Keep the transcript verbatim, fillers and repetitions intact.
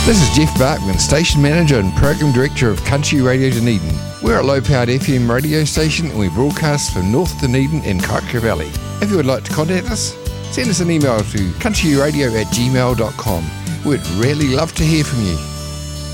This is Jeff Barkman, Station Manager and Program Director of Country Radio Dunedin. We're a low-powered F M radio station and we broadcast from North Dunedin and Kaikoura Valley. If you would like to contact us, send us an email to countryradio at gmail dot com. We'd really love to hear from you.